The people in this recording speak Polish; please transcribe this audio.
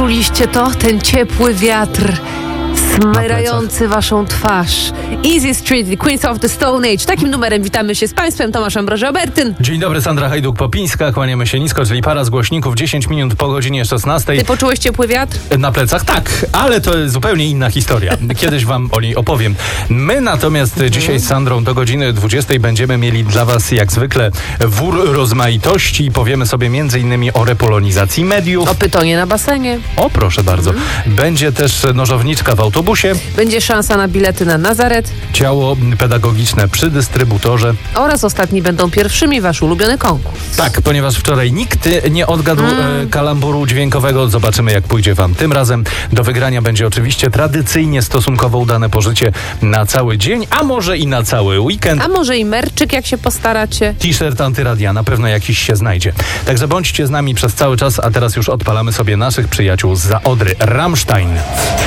Czuliście to? Ten ciepły wiatr smyrający waszą twarz. Easy Street, The Queens of the Stone Age. Takim numerem witamy się z państwem. Tomasz Ambroży-Obertyn. Dzień dobry, Sandra Hajduk-Popińska. Kłaniamy się nisko, czyli para z głośników 10 minut po godzinie 16. Ty poczułeś ciepły wiatr? Na plecach? Tak, ale to jest zupełnie inna historia. Kiedyś wam o niej opowiem. My natomiast dzisiaj z Sandrą do godziny 20 będziemy mieli dla was jak zwykle wór rozmaitości. Powiemy sobie m.in. o repolonizacji mediów. O pytonie na basenie. O, proszę bardzo. Będzie też nożowniczka w autobusie. Będzie szansa na bilety na Nazaret. Ciało pedagogiczne przy dystrybutorze. Oraz ostatni będą pierwszymi wasz ulubiony konkurs. Tak, ponieważ wczoraj nikt nie odgadł kalamburu dźwiękowego. Zobaczymy, jak pójdzie wam tym razem. Do wygrania będzie oczywiście tradycyjnie stosunkowo udane pożycie na cały dzień, a może i na cały weekend. A może i merczyk, jak się postaracie. T-shirt antyradia, na pewno jakiś się znajdzie. Także bądźcie z nami przez cały czas, a teraz już odpalamy sobie naszych przyjaciół zza Odry. Rammstein.